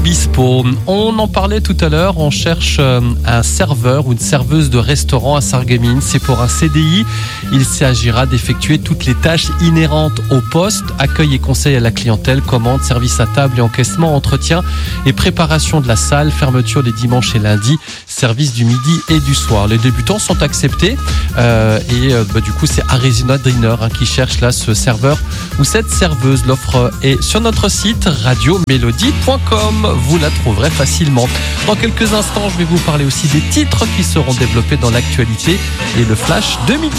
Obispo. On en parlait tout à l'heure, on cherche un serveur ou une serveuse de restaurant à Sarreguemines. C'est pour un CDI. Il s'agira d'effectuer toutes les tâches inhérentes au poste, accueil et conseil à la clientèle, commande, service à table et encaissement, entretien et préparation de la salle, fermeture les dimanches et lundis, service du midi et du soir. Les débutants sont acceptés du coup c'est Arizona Dinner qui cherche là ce serveur ou cette serveuse. L'offre est sur notre site radiomélodie.com. Vous la trouverez facilement. Dans quelques instants, je vais vous parler aussi des titres qui seront développés dans l'actualité et le flash de midi.